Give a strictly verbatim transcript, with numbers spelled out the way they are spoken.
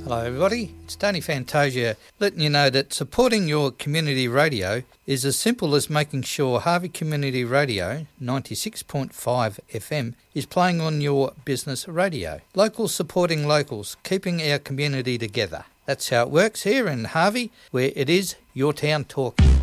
Hello everybody, it's Tony Fantasia letting you know that supporting your community radio is as simple as making sure Harvey Community Radio ninety-six point five F M is playing on your business radio. Locals supporting locals, keeping our community together. That's how it works here in Harvey, where it is your town talking.